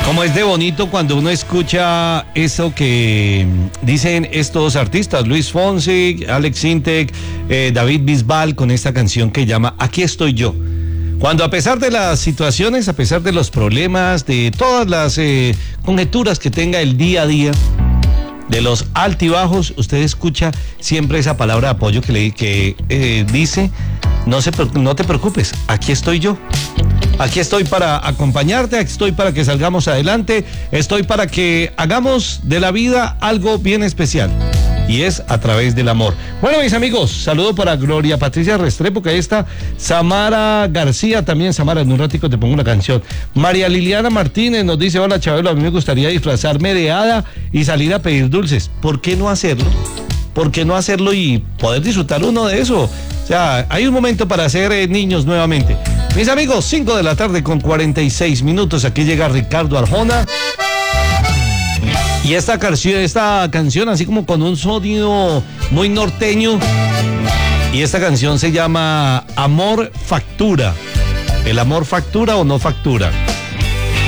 Como es de bonito cuando uno escucha eso que dicen estos artistas, Luis Fonsi, Alex Sintek, David Bisbal, con esta canción que llama Aquí estoy yo. Cuando a pesar de las situaciones, a pesar de los problemas, de todas las conjeturas que tenga el día a día, de los altibajos, usted escucha siempre esa palabra de apoyo que dice, no te preocupes, aquí estoy yo. Aquí estoy para acompañarte, aquí estoy para que salgamos adelante, estoy para que hagamos de la vida algo bien especial. Y es a través del amor. Bueno, mis amigos, saludo para Gloria Patricia Restrepo, que ahí está. Samara García también. Samara, en un ratico te pongo una canción. María Liliana Martínez nos dice: hola, Chabelo, a mí me gustaría disfrazarme de hada y salir a pedir dulces. ¿Por qué no hacerlo? ¿Por qué no hacerlo y poder disfrutar uno de eso? O sea, hay un momento para ser niños nuevamente. Mis amigos, 5 de la tarde con 46 minutos. Aquí llega Ricardo Arjona. Y esta canción, así como con un sonido muy norteño. Y esta canción se llama Amor Factura. ¿El amor factura o no factura?